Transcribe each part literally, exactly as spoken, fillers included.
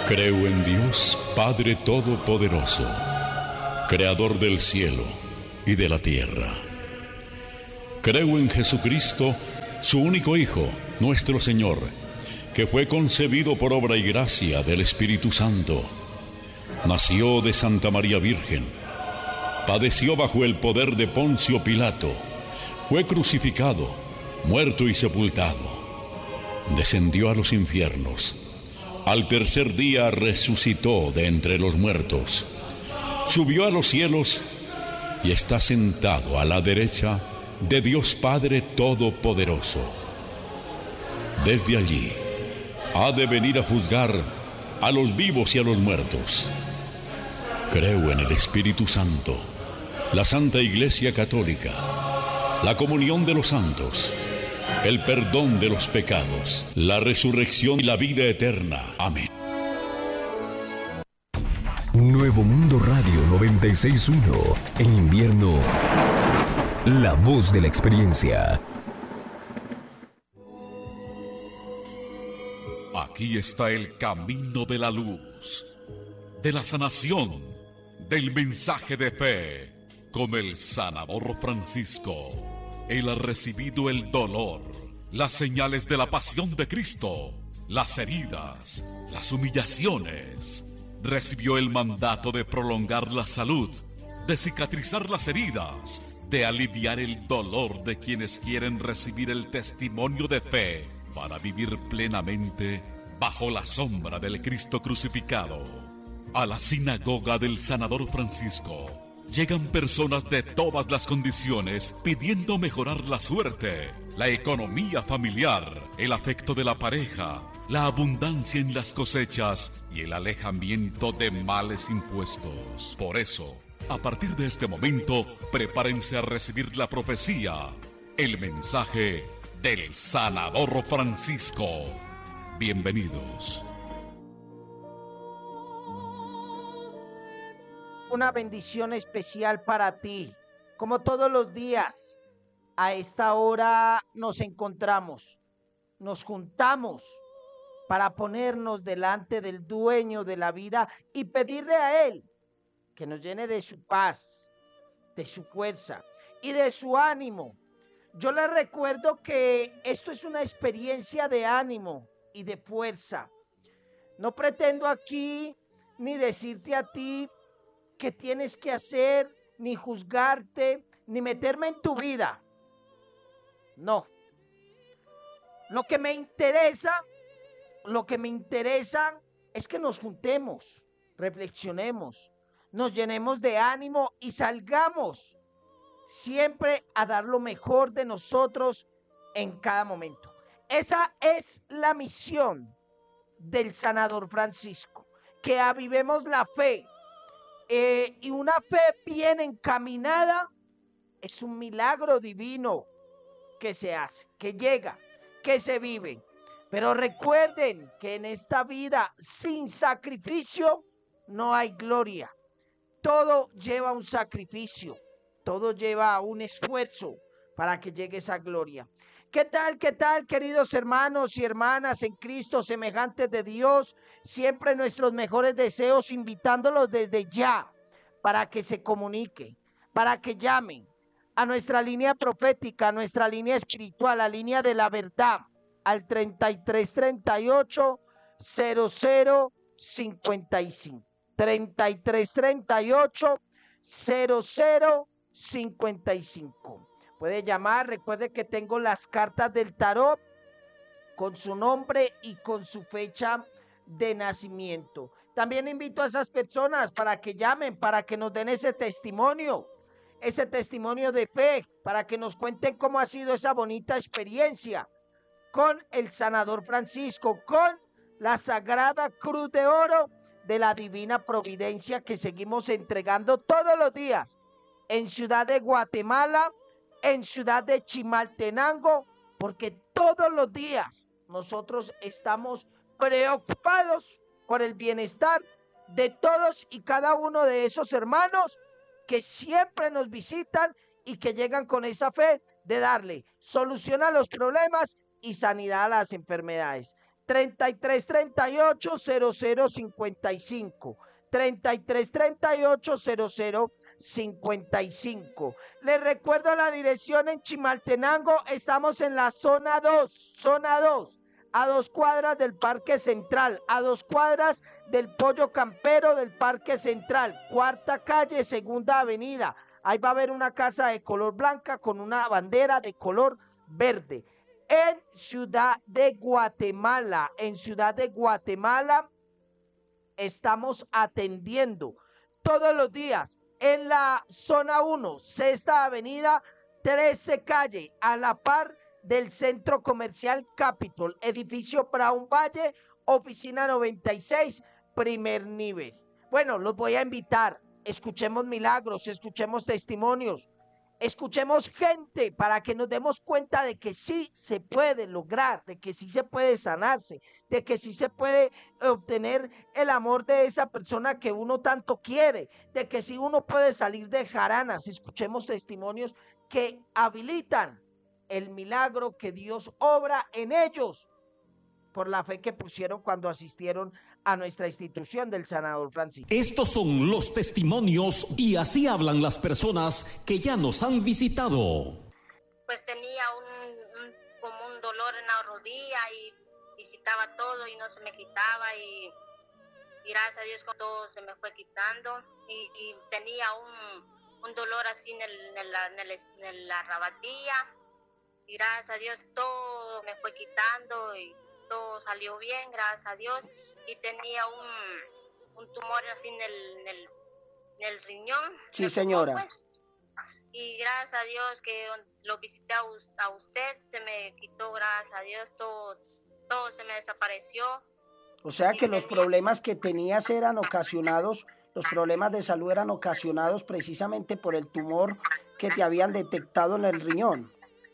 Creo en Dios, Padre Todopoderoso, Creador del cielo y de la tierra. Creo en Jesucristo, su único Hijo, nuestro Señor, que fue concebido por obra y gracia del Espíritu Santo. Nació de Santa María Virgen, padeció bajo el poder de Poncio Pilato, fue crucificado, muerto y sepultado. Descendió a los infiernos. Al tercer día resucitó de entre los muertos. Subió a los cielos y está sentado a la derecha de Dios Padre Todopoderoso. Desde allí ha de venir a juzgar a los vivos y a los muertos. Creo en el Espíritu Santo, la Santa Iglesia Católica, la comunión de los santos, el perdón de los pecados, la resurrección y la vida eterna. Amén. Nuevo Mundo Radio noventa y seis punto uno. En invierno, la voz de la experiencia. Aquí está el camino de la luz, de la sanación, del mensaje de fe, con el sanador Francisco. Él ha recibido el dolor, las señales de la pasión de Cristo, las heridas, las humillaciones. Recibió el mandato de prolongar la salud, de cicatrizar las heridas, de aliviar el dolor de quienes quieren recibir el testimonio de fe para vivir plenamente bajo la sombra del Cristo crucificado. A la sinagoga del sanador Francisco llegan personas de todas las condiciones pidiendo mejorar la suerte, la economía familiar, el afecto de la pareja, la abundancia en las cosechas y el alejamiento de males impuestos. Por eso, a partir de este momento, prepárense a recibir la profecía, el mensaje del sanador Francisco. Bienvenidos. Una bendición especial para ti. Como todos los días, a esta hora nos encontramos, nos juntamos para ponernos delante del dueño de la vida y pedirle a Él que nos llene de su paz, de su fuerza y de su ánimo. Yo les recuerdo que esto es una experiencia de ánimo y de fuerza. No pretendo aquí ni decirte a ti qué tienes que hacer, ni juzgarte, ni meterme en tu vida. No. Lo que me interesa, lo que me interesa es que nos juntemos, reflexionemos, nos llenemos de ánimo y salgamos siempre a dar lo mejor de nosotros en cada momento. Esa es la misión del sanador Francisco, que avivemos la fe. Eh, y una fe bien encaminada es un milagro divino que se hace, que llega, que se vive. Pero recuerden que en esta vida sin sacrificio no hay gloria. Todo lleva un sacrificio, todo lleva un esfuerzo para que llegue esa gloria. ¿Qué tal, qué tal, queridos hermanos y hermanas en Cristo, semejantes de Dios? Siempre nuestros mejores deseos, invitándolos desde ya para que se comuniquen, para que llamen a nuestra línea profética, a nuestra línea espiritual, la línea de la verdad, al treinta y tres treinta y ocho cero cero cincuenta y cinco. treinta y tres treinta y ocho cero cero cincuenta y cinco. Puede llamar, recuerde que tengo las cartas del tarot con su nombre y con su fecha de nacimiento. También invito a esas personas para que llamen, para que nos den ese testimonio, ese testimonio de fe, para que nos cuenten cómo ha sido esa bonita experiencia con el sanador Francisco, con la Sagrada Cruz de Oro de la Divina Providencia que seguimos entregando todos los días en Ciudad de Guatemala, en Ciudad de Chimaltenango, porque todos los días nosotros estamos preocupados por el bienestar de todos y cada uno de esos hermanos que siempre nos visitan y que llegan con esa fe de darle solución a los problemas y sanidad a las enfermedades. treinta y tres treinta y ocho cero cero cincuenta y cinco, treinta y tres treinta y ocho cero cero cincuenta y cinco. Les recuerdo la dirección en Chimaltenango, estamos en la zona dos, zona dos, a dos cuadras del Parque Central, a dos cuadras del Pollo Campero del Parque Central, cuarta calle, segunda avenida. Ahí va a haber una casa de color blanca con una bandera de color verde. En Ciudad de Guatemala, en Ciudad de Guatemala, estamos atendiendo todos los días en la zona uno, sexta avenida, trece calle, a la par del Centro Comercial Capitol, edificio Brown Valle, oficina noventa y seis, primer nivel. Bueno, los voy a invitar, escuchemos milagros, escuchemos testimonios, escuchemos gente para que nos demos cuenta de que sí se puede lograr, de que sí se puede sanarse, de que sí se puede obtener el amor de esa persona que uno tanto quiere, de que sí uno puede salir de jaranas. Escuchemos testimonios que habilitan el milagro que Dios obra en ellos por la fe que pusieron cuando asistieron a nuestra institución del sanador Francisco. Estos son los testimonios y así hablan las personas que ya nos han visitado. Pues tenía un, un como un dolor en la rodilla y visitaba todo y no se me quitaba y, y gracias a Dios todo se me fue quitando y, y tenía un, un dolor así en, el, en, la, en, el, en la rabatilla y gracias a Dios todo me fue quitando y todo salió bien, gracias a Dios. Y tenía un, un tumor así en el, en el, en el riñón. Sí, señora. Pulmón, pues. Y gracias a Dios que lo visité a, a usted, se me quitó, gracias a Dios, todo, todo se me desapareció. O sea que tenía... los problemas que tenías eran ocasionados, los problemas de salud eran ocasionados precisamente por el tumor que te habían detectado en el riñón.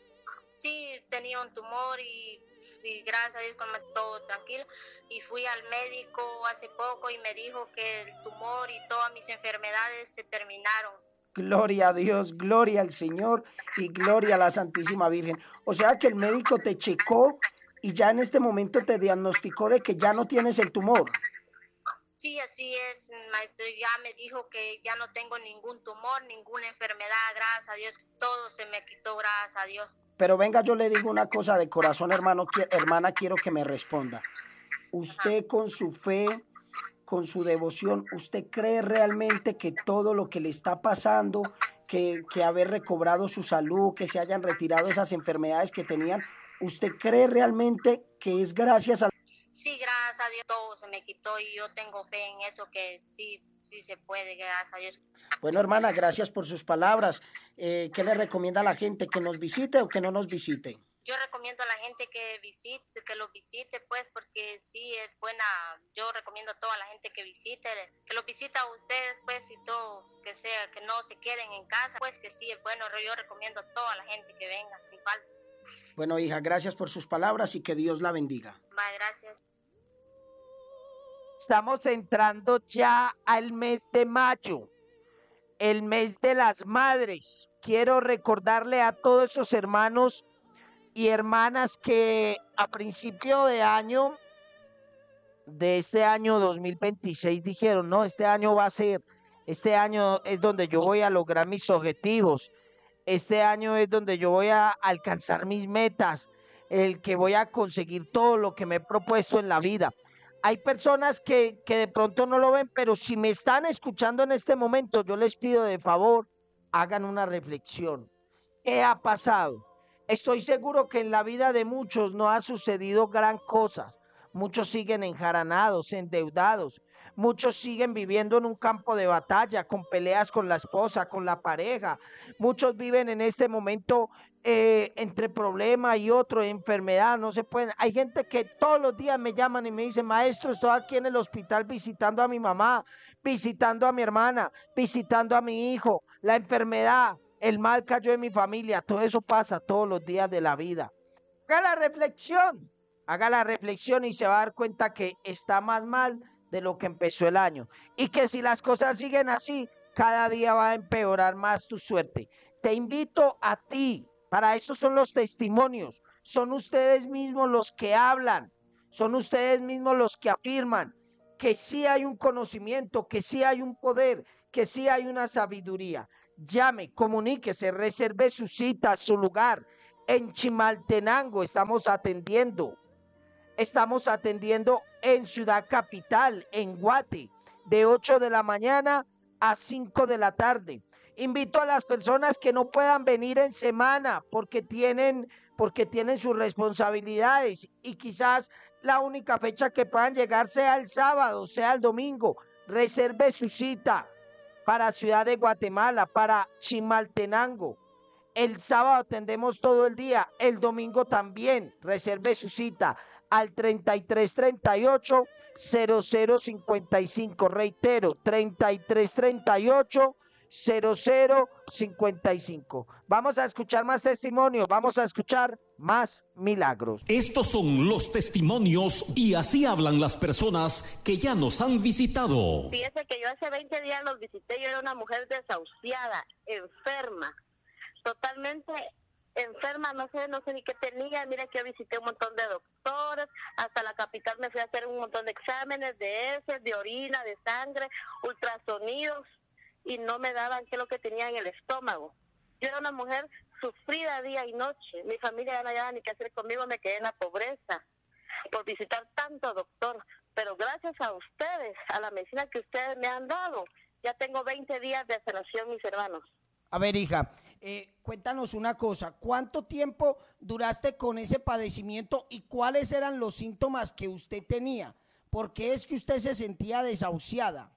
Sí, tenía un tumor y, y gracias a Dios todo tranquilo. Y fui al médico hace poco y me dijo que el tumor y todas mis enfermedades se terminaron. Gloria a Dios, gloria al Señor y gloria a la Santísima Virgen. O sea que el médico te checó y ya en este momento te diagnosticó de que ya no tienes el tumor. Sí, así es, maestro. Ya me dijo que ya no tengo ningún tumor, ninguna enfermedad, gracias a Dios. Todo se me quitó, gracias a Dios. Pero venga, yo le digo una cosa de corazón, hermano, hermana, quiero que me responda. Usted Ajá. Con su fe, con su devoción, ¿usted cree realmente que todo lo que le está pasando, que, que haber recobrado su salud, que se hayan retirado esas enfermedades que tenían, ¿usted cree realmente que es gracias a... Sí, gracias a Dios todo se me quitó y yo tengo fe en eso que sí, sí se puede, gracias a Dios. Bueno, hermana, gracias por sus palabras. Eh, ¿Qué le recomienda a la gente? ¿Que nos visite o que no nos visite? Yo recomiendo a la gente que visite, que lo visite, pues, porque sí es buena. Yo recomiendo a toda la gente que visite, que lo visite a ustedes, pues, y todo, que sea, que no se queden en casa, pues, que sí es bueno. Yo recomiendo a toda la gente que venga, sin falta. Bueno, hija, gracias por sus palabras y que Dios la bendiga. Va, gracias. Estamos entrando ya al mes de mayo, el mes de las madres. Quiero recordarle a todos esos hermanos y hermanas que a principio de año, de este año dos mil veintiséis, dijeron, no, este año va a ser, este año es donde yo voy a lograr mis objetivos. Este año es donde yo voy a alcanzar mis metas, el que voy a conseguir todo lo que me he propuesto en la vida. Hay personas que, que de pronto no lo ven, pero si me están escuchando en este momento, yo les pido de favor, hagan una reflexión. ¿Qué ha pasado? Estoy seguro que en la vida de muchos no ha sucedido gran cosa. Muchos siguen enjaranados, endeudados. Muchos siguen viviendo en un campo de batalla, con peleas con la esposa, con la pareja. Muchos viven en este momento eh, entre problema y otro, enfermedad, no se pueden. Hay gente que todos los días me llaman y me dicen, maestro, estoy aquí en el hospital visitando a mi mamá, visitando a mi hermana, visitando a mi hijo, la enfermedad, el mal cayó en mi familia. Todo eso pasa todos los días de la vida. Haga la reflexión, haga la reflexión y se va a dar cuenta que está más mal de lo que empezó el año y que si las cosas siguen así, cada día va a empeorar más tu suerte. Te invito a ti, para eso son los testimonios, son ustedes mismos los que hablan, Son ustedes mismos los que afirman que sí hay un conocimiento, que sí hay un poder, que sí hay una sabiduría. Llame, comuníquese, reserve su cita, su lugar. En Chimaltenango estamos atendiendo. Estamos atendiendo en Ciudad Capital, en Guate, de ocho de la mañana a cinco de la tarde. Invito a las personas que no puedan venir en semana porque tienen, porque tienen sus responsabilidades y quizás la única fecha que puedan llegar sea el sábado, sea el domingo. Reserve su cita para Ciudad de Guatemala, para Chimaltenango. El sábado atendemos todo el día, el domingo también. Reserve su cita al treinta y tres treinta y ocho cero cero cincuenta y cinco. Reitero, treinta y tres treinta y ocho cero cero cincuenta y cinco. Vamos a escuchar más testimonios, vamos a escuchar más milagros. Estos son los testimonios y así hablan las personas que ya nos han visitado. Fíjese que yo hace veinte días los visité, yo era una mujer desahuciada, enferma, totalmente enferma, no sé, no sé ni qué tenía. Mira que yo visité un montón de doctores, hasta la capital me fui a hacer un montón de exámenes de heces, de orina, de sangre, ultrasonidos, y no me daban qué es lo que tenía en el estómago. Yo era una mujer sufrida día y noche, mi familia ya no había ni qué hacer conmigo, me quedé en la pobreza por visitar tanto doctor, pero gracias a ustedes, a la medicina que ustedes me han dado, ya tengo veinte días de sanación, mis hermanos. A ver, hija, eh, cuéntanos una cosa, ¿cuánto tiempo duraste con ese padecimiento y cuáles eran los síntomas que usted tenía? ¿Por qué es que usted se sentía desahuciada?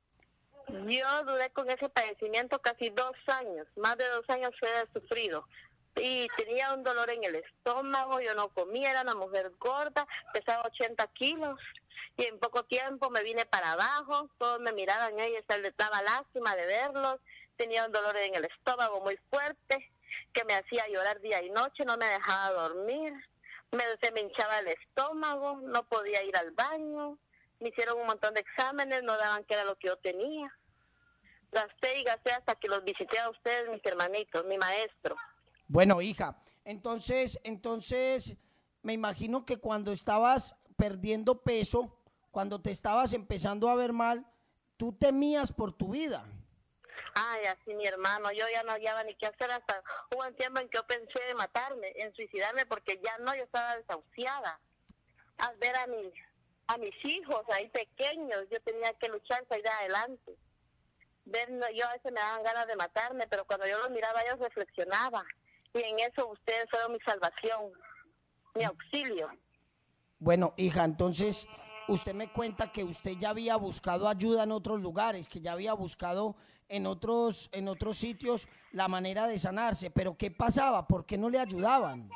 Yo duré con ese padecimiento casi dos años, más de dos años he sufrido. Y tenía un dolor en el estómago, yo no comía, era una mujer gorda, pesaba ochenta kilos. Y en poco tiempo me vine para abajo, todos me miraban, ella se les daba lástima de verlos. Tenía un dolor en el estómago muy fuerte, que me hacía llorar día y noche, no me dejaba dormir. Me, se me hinchaba el estómago, no podía ir al baño. Me hicieron un montón de exámenes, no daban qué era lo que yo tenía. Gasté y gasté hasta que los visité a ustedes, mis hermanitos, mi maestro. Bueno, hija, entonces, entonces, me imagino que cuando estabas perdiendo peso, cuando te estabas empezando a ver mal, tú temías por tu vida. Ay, así mi hermano, yo ya no hallaba ni qué hacer, hasta hubo un tiempo en que yo pensé en matarme, en suicidarme, porque ya no, yo estaba desahuciada. Al ver a mis, a mis hijos ahí pequeños, yo tenía que luchar, salir adelante. Ver, yo a veces me daban ganas de matarme, pero cuando yo los miraba, yo reflexionaba. Y en eso ustedes fueron mi salvación, mi auxilio. Bueno, hija, entonces usted me cuenta que usted ya había buscado ayuda en otros lugares, que ya había buscado en otros, en otros sitios la manera de sanarse, pero ¿qué pasaba? ¿Por qué no le ayudaban?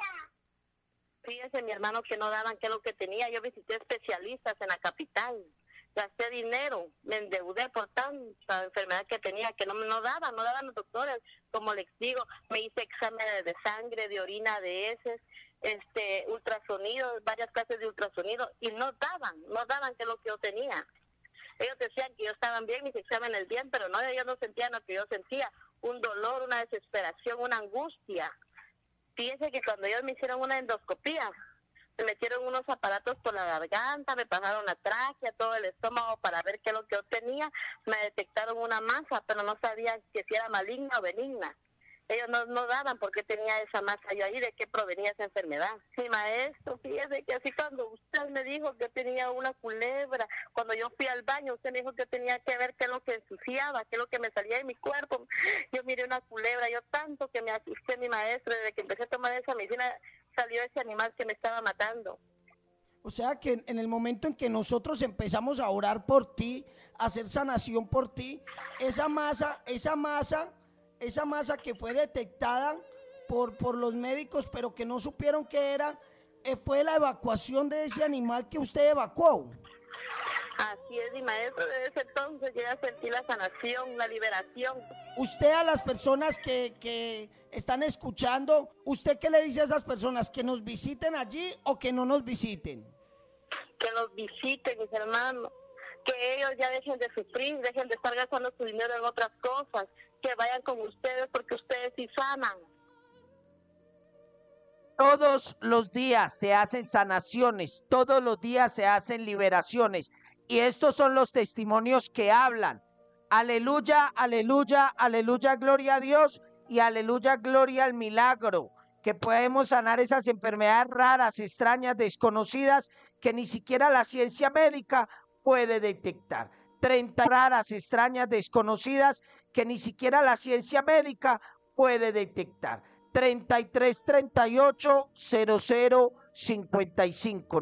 Fíjese, mi hermano, que no daban qué es lo que tenía. Yo visité especialistas en la capital, gasté dinero, me endeudé por tanta enfermedad que tenía, que no, no daban, no daban los doctores. Como les digo, me hice exámenes de sangre, de orina, de heces, este, ultrasonidos, varias clases de ultrasonido, y no daban, no daban qué es lo que yo tenía. Ellos decían que yo estaban bien, mis exámenes bien, pero no, ellos no sentían lo que yo sentía, un dolor, una desesperación, una angustia. Fíjense que cuando ellos me hicieron una endoscopía, me metieron unos aparatos por la garganta, me pasaron la tráquea, todo el estómago para ver qué es lo que yo tenía, me detectaron una masa, pero no sabían que si era maligna o benigna. Ellos no, no daban por qué tenía esa masa yo ahí, de qué provenía esa enfermedad. Mi maestro, fíjese que así cuando usted me dijo que tenía una culebra, cuando yo fui al baño, usted me dijo que tenía que ver qué es lo que ensuciaba, qué es lo que me salía de mi cuerpo. Yo miré una culebra, yo tanto que me asusté, mi maestro, desde que empecé a tomar esa medicina, salió ese animal que me estaba matando. O sea que en el momento en que nosotros empezamos a orar por ti, a hacer sanación por ti, esa masa, esa masa... esa masa que fue detectada por, por los médicos, pero que no supieron qué era, eh, fue la evacuación de ese animal que usted evacuó. Así es, mi maestro, desde ese entonces yo ya sentí la sanación, la liberación. Usted, a las personas que, que están escuchando, ¿usted qué le dice a esas personas? ¿Que nos visiten allí o que no nos visiten? Que nos visiten, mis hermanos. Que ellos ya dejen de sufrir, dejen de estar gastando su dinero en otras cosas, que vayan con ustedes porque ustedes sí sanan. Todos los días se hacen sanaciones, todos los días se hacen liberaciones. Y estos son los testimonios que hablan. Aleluya, aleluya, aleluya, gloria a Dios y aleluya, gloria al milagro. Que podemos sanar esas enfermedades raras, extrañas, desconocidas, que ni siquiera la ciencia médica puede detectar. treinta raras, extrañas, desconocidas, que ni siquiera la ciencia médica puede detectar. treinta y tres, treinta y ocho, cero cero, cincuenta y cinco.